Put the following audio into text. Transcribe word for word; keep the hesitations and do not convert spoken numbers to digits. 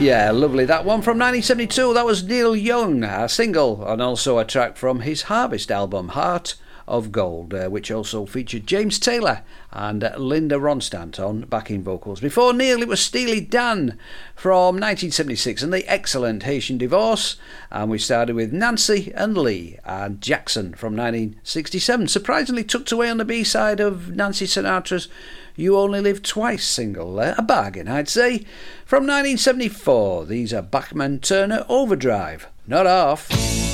Yeah, lovely. That one from nineteen seventy-two. That was Neil Young, a single, and also a track from his Harvest album, Heart of Gold, uh, which also featured James Taylor and uh, Linda Ronstadt on backing vocals. Before Neil, it was Steely Dan from nineteen seventy-six and the excellent Haitian Divorce. And we started with Nancy and Lee and Jackson from nineteen sixty-seven. Surprisingly tucked away on the B-side of Nancy Sinatra's You Only Live Twice single. Uh, a bargain, I'd say. From nineteen seventy-four, these are Bachman Turner Overdrive. Not off.